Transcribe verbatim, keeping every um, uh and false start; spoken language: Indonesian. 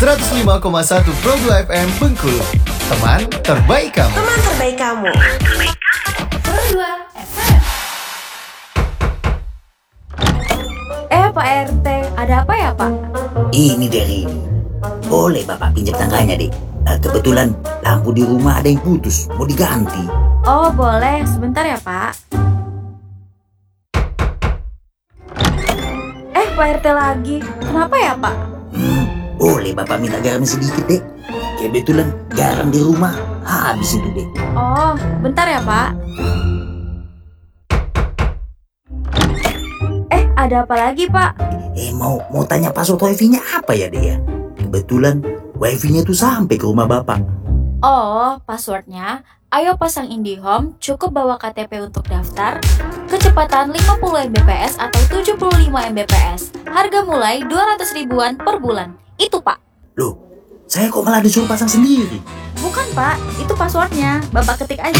seratus lima koma satu Pro dua F M Bengkulu. Teman terbaik kamu. Teman terbaik kamu. Pro dua F M. Eh Pak R T, ada apa ya Pak? Ini dari ini. Boleh Bapak pinjam tangganya deh. Nah, kebetulan lampu di rumah ada yang putus, mau diganti. Oh boleh, sebentar ya Pak. Eh Pak R T lagi, kenapa ya Pak? Hmm, boleh Bapak minta garam sedikit deh. Kebetulan garam di rumah habis itu deh. Oh, bentar ya Pak. Eh, ada apa lagi Pak? Eh mau mau tanya password wifi-nya apa ya deh ya? Kebetulan wifi-nya tuh sampai ke rumah Bapak. Oh, passwordnya, ayo pasang IndiHome, cukup bawa K T P untuk daftar, kecepatan lima puluh megabit per second atau tujuh puluh lima megabit per second, harga mulai dua ratus ribuan per bulan. Itu Pak. Loh, saya kok malah disuruh pasang sendiri? Bukan Pak, itu passwordnya, Bapak ketik aja.